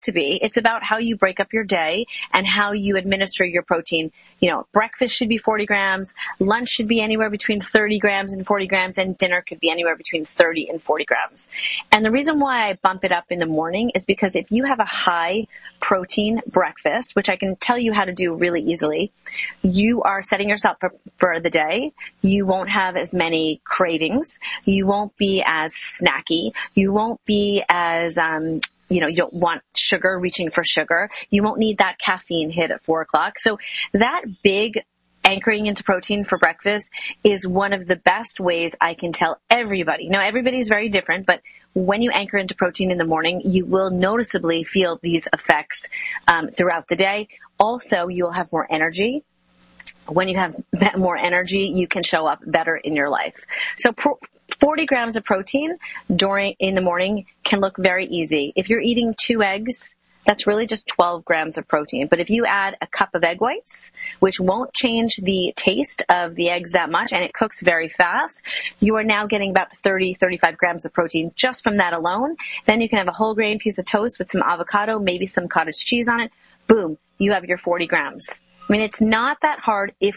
to be. It's about how you break up your day and how you administer your protein. Breakfast should be 40 grams, lunch should be anywhere between 30 grams and 40 grams, and dinner could be anywhere between 30 and 40 grams. And the reason why I bump it up in the morning is because if you have a high protein breakfast, which I can tell you how to do really easily, you are setting yourself up for the day. You won't have as many cravings. You won't be as snacky. You won't be as, you don't want sugar, reaching for sugar. You won't need that caffeine hit at 4 o'clock. So that big anchoring into protein for breakfast is one of the best ways I can tell everybody. Now, everybody's very different, but when you anchor into protein in the morning, you will noticeably feel these effects throughout the day. Also, you'll have more energy. When you have more energy, you can show up better in your life. So 40 grams of protein in the morning can look very easy. If you're eating 2 eggs, that's really just 12 grams of protein. But if you add a cup of egg whites, which won't change the taste of the eggs that much, and it cooks very fast, you are now getting about 30, 35 grams of protein just from that alone. Then you can have a whole grain piece of toast with some avocado, maybe some cottage cheese on it. Boom, you have your 40 grams. I mean, it's not that hard if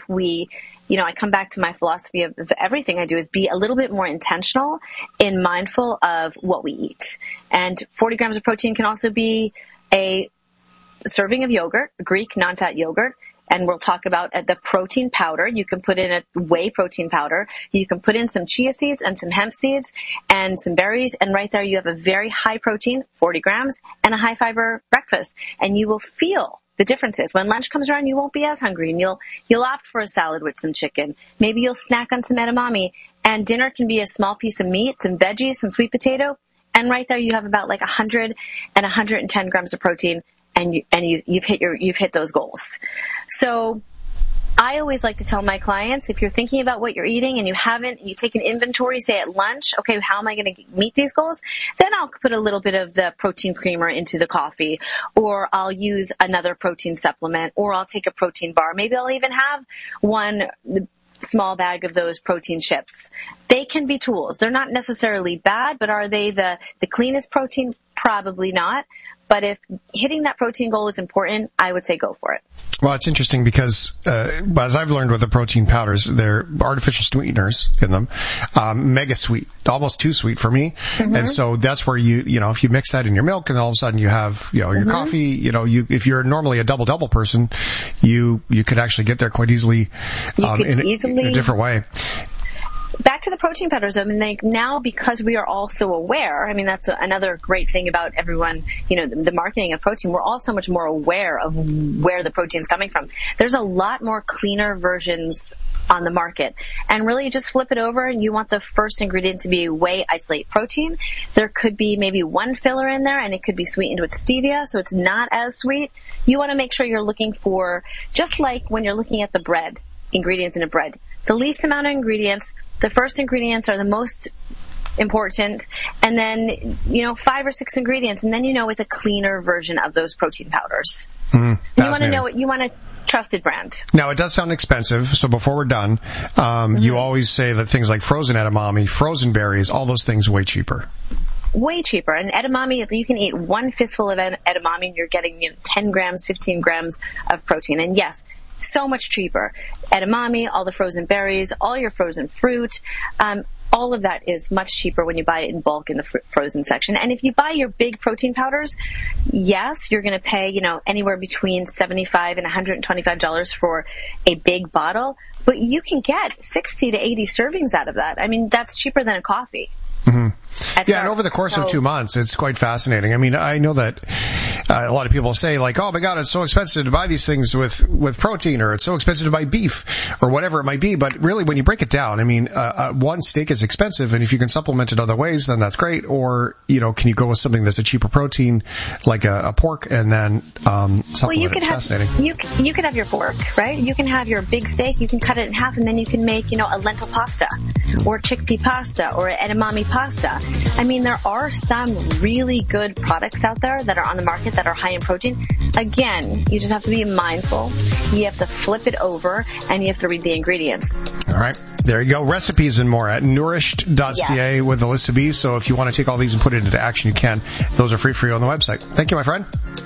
I come back to my philosophy of everything I do is be a little bit more intentional and mindful of what we eat. And 40 grams of protein can also be a serving of yogurt, Greek non-fat yogurt. And we'll talk about the protein powder. You can put in a whey protein powder. You can put in some chia seeds and some hemp seeds and some berries. And right there you have a very high protein, 40 grams, and a high fiber breakfast. And you will feel the differences. When lunch comes around, you won't be as hungry, and you'll opt for a salad with some chicken. Maybe you'll snack on some edamame, and dinner can be a small piece of meat, some veggies, some sweet potato, and right there you have about like 100 and 110 grams of protein, and you've hit those goals. So I always like to tell my clients, if you're thinking about what you're eating and you take an inventory, say at lunch, okay, how am I going to meet these goals? Then I'll put a little bit of the protein creamer into the coffee, or I'll use another protein supplement, or I'll take a protein bar. Maybe I'll even have one small bag of those protein chips. They can be tools. They're not necessarily bad, but are they the cleanest protein? Probably not. But if hitting that protein goal is important, I would say go for it. Well, it's interesting because, as I've learned with the protein powders, they're artificial sweeteners in them, mega sweet, almost too sweet for me. Mm-hmm. And so that's where if you mix that in your milk and all of a sudden you have, your mm-hmm. coffee, if you're normally a double person, you could actually get there quite easily, in a different way. Back to the protein powders. I mean, now because we are all so aware, I mean, that's another great thing about everyone, the marketing of protein. We're all so much more aware of where the protein's coming from. There's a lot more cleaner versions on the market. And really, you just flip it over and you want the first ingredient to be whey isolate protein. There could be maybe one filler in there, and it could be sweetened with stevia, so it's not as sweet. You want to make sure you're looking for, just like when you're looking at the bread, ingredients in a bread, the least amount of ingredients. The first ingredients are the most important, and then 5 or 6 ingredients, and then it's a cleaner version of those protein powders. Mm-hmm. You want to know you want a trusted brand. Now, it does sound expensive, so before we're done, mm-hmm. you always say that things like frozen edamame, frozen berries, all those things way cheaper. Way cheaper. And edamame, you can eat one fistful of edamame and you're getting 10 grams, 15 grams of protein. And yes, so much cheaper. Edamame, all the frozen berries, all your frozen fruit, all of that is much cheaper when you buy it in bulk in the frozen section. And if you buy your big protein powders, yes, you're going to pay, anywhere between $75 and $125 for a big bottle, but you can get 60 to 80 servings out of that. I mean, that's cheaper than a coffee. Mm-hmm. Yeah, and over the course of 2 months, it's quite fascinating. I mean, I know that a lot of people say, like, oh my God, it's so expensive to buy these things with protein, or it's so expensive to buy beef, or whatever it might be. But really, when you break it down, I mean, one steak is expensive, and if you can supplement it other ways, then that's great. Or, can you go with something that's a cheaper protein, like a pork, and then supplement it? It's fascinating. You could have your pork, right? You can have your big steak, you can cut it in half, and then you can make, a lentil pasta, or chickpea pasta, or edamame pasta. I mean, there are some really good products out there that are on the market that that are high in protein. Again, you just have to be mindful. You have to flip it over, and you have to read the ingredients. All right. There you go. Recipes and more at nourished.ca with a list of these. So if you want to take all these and put it into action, you can. Those are free for you on the website. Thank you, my friend.